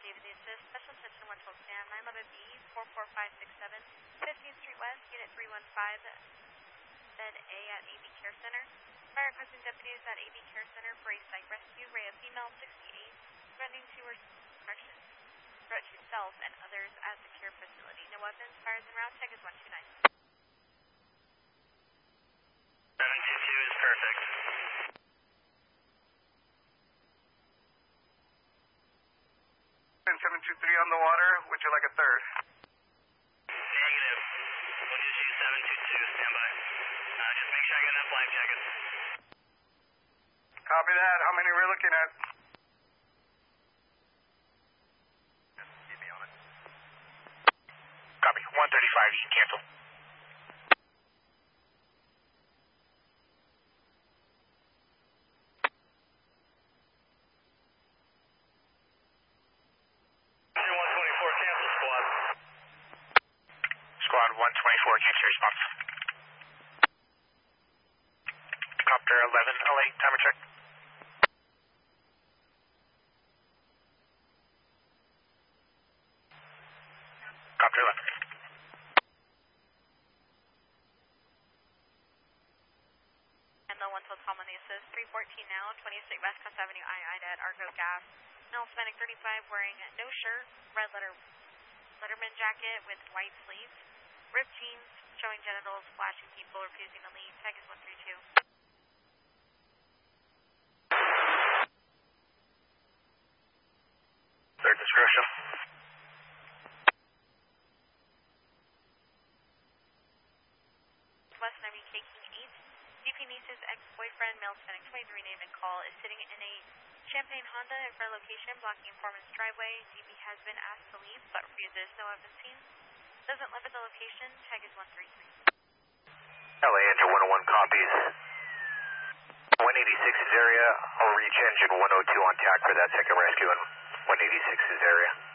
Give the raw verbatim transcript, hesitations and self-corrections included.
David Assist, Special Attention one twelve Sam, nine eleven B, four four five six seven, fifteenth Street West, Unit three one five, bed A at A B Care Center. Fire requesting deputies at A B Care Center for a psych rescue. Ray of female sixty-eight, threatening to her correction, threat to self and others at the care facility. No weapons, fires and round check is one two nine. seven two two is perfect. seven two three on the water, would you like a third? Negative. We'll just use seven two two, stand by. Uh, just make sure I get enough life jackets. Copy that, how many we're looking at? Get me on it. Copy, one thirty-five, you can cancel. Squad one twenty-four, Q T response. Copter eleven, L A, timer check. Copter eleven. And the one twelve Common Assist, three fourteen now, twentieth Street West, Coast Avenue, I I at Argo Gas. Male Hispanic thirty-five, wearing no shirt, red letter Letterman jacket with white sleeves. Ripped jeans, showing genitals, flashing people, refusing to leave. Tag is one three two. Third discretion. West Navy K King eight. D P Niece's ex-boyfriend, male Hispanic twenty-three, name and call, is sitting in a Champagne Honda in front of location, blocking informant's driveway. D P has been asked to leave, but refuses. No evidence seen. Doesn't live at the location. Tag is one three three. L A engine one oh one copies. one eighty-six's area. I'll reach engine one oh two on tack for that second rescue in one eighty-six's area.